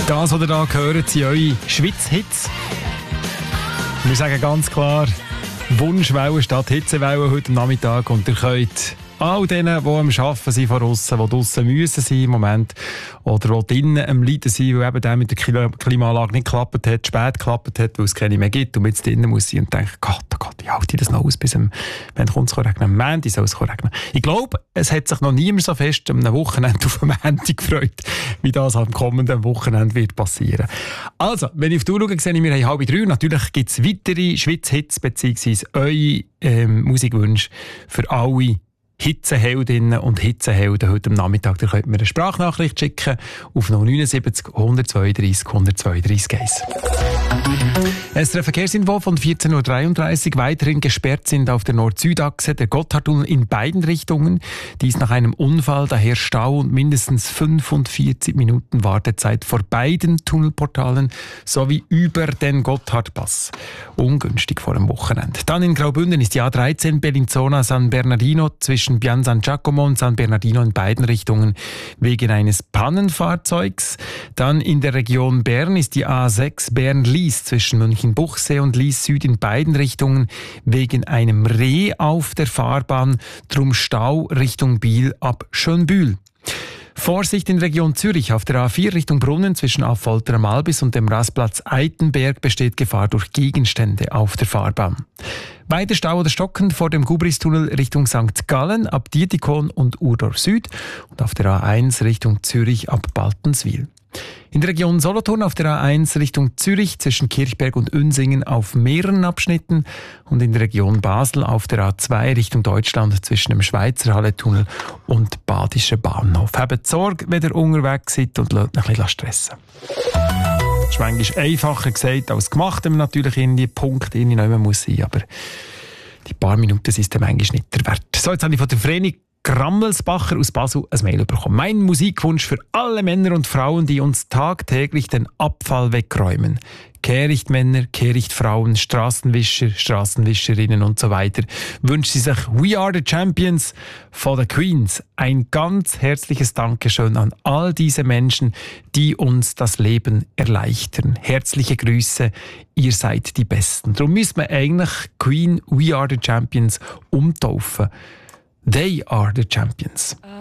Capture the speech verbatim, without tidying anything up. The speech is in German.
Das, was ihr hier hört, sind eure Schweiz-Hits. Wir sagen ganz klar, Wunschwelle statt Hitzewelle heute Nachmittag. Und ihr könnt all denen, die am Arbeiten sind von aussen, die draussen müssen sein im Moment, oder die drinnen am Leiden sind, weil eben der mit der Klimaanlage nicht geklappt hat, spät geklappt hat, weil es keine mehr gibt und jetzt drinnen muss sein und denken, Gott, oh Gott, wie halte ich das noch aus, bis am, wenn es kommt, regnen, am Montag soll es regnen. Ich glaube, es hat sich noch niemand so fest am Wochenende auf am Montag gefreut, wie das am kommenden Wochenende wird passieren. Also, wenn ich auf die Uhr schaue, sehe ich, wir haben halb drei. Natürlich gibt es weitere Schweiz-Hits, beziehungsweise eure ähm, Musikwünsche für alle Hitzeheldinnen und Hitzehelden heute am Nachmittag. Da könnt ihr mir eine Sprachnachricht schicken auf null neun sieben null eins zwei drei eins zwei drei eins. Es ist ein Verkehrsinfo von vierzehn Uhr dreiunddreißig. Weiterhin gesperrt sind auf der Nord-Süd-Achse der Gotthardtunnel in beiden Richtungen. Dies nach einem Unfall, daher Stau und mindestens fünfundvierzig Minuten Wartezeit vor beiden Tunnelportalen sowie über den Gotthardpass. Ungünstig vor dem Wochenende. Dann in Graubünden ist die A dreizehn Bellinzona San Bernardino zwischen Pian San Giacomo und San Bernardino in beiden Richtungen wegen eines Pannenfahrzeugs. Dann in der Region Bern ist die A sechs Bern-Lies zwischen Münchenbuchsee und Lies Süd in beiden Richtungen wegen einem Reh auf der Fahrbahn, drum Stau Richtung Biel ab Schönbühl. Vorsicht in Region Zürich. Auf der A vier Richtung Brunnen zwischen Affolter am Albis und dem Rastplatz Eitenberg besteht Gefahr durch Gegenstände auf der Fahrbahn. Weiter Stau oder stockend vor dem Gubristunnel Richtung Sankt Gallen ab Dietikon und Urdorf Süd und auf der A eins Richtung Zürich ab Baltenswil. In der Region Solothurn auf der A eins Richtung Zürich zwischen Kirchberg und Unsingen auf mehreren Abschnitten und in der Region Basel auf der A zwei Richtung Deutschland zwischen dem Schweizer Halletunnel und Badischen Bahnhof. Habt Sorge, wenn ihr unterwegs seid und lasst euch ein bisschen stressen. Das ist manchmal einfacher gesagt als gemacht, wenn man natürlich in die Punkte nicht mehr muss sein, aber die paar Minuten sind es manchmal nicht der Wert. So, jetzt habe ich von der Vereinigung Grammelsbacher aus Basel ein Mail bekommen. Mein Musikwunsch für alle Männer und Frauen, die uns tagtäglich den Abfall wegräumen. Kehrichtmänner, Kehrichtfrauen, Straßenwischer, Straßenwischerinnen und so weiter. Wünscht sie sich We Are the Champions von The Queens. Ein ganz herzliches Dankeschön an all diese Menschen, die uns das Leben erleichtern. Herzliche Grüße, ihr seid die Besten. Darum müssen wir eigentlich Queen We Are the Champions umtaufen. They are the champions.